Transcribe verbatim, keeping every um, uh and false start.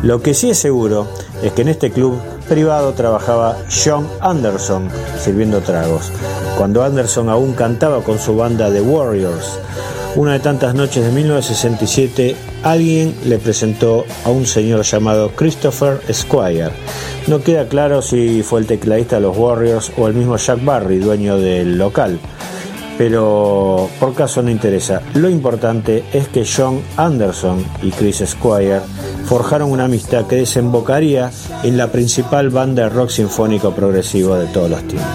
Lo que sí es seguro es que en este club privado trabajaba John Anderson sirviendo tragos, cuando Anderson aún cantaba con su banda The Warriors. Una de tantas noches de mil novecientos sesenta y siete, alguien le presentó a un señor llamado Christopher Squire. No queda claro si fue el tecladista de los Warriors o el mismo Jack Barry, dueño del local, pero por caso no interesa. Lo importante es que John Anderson y Chris Squire forjaron una amistad que desembocaría en la principal banda de rock sinfónico progresivo de todos los tiempos.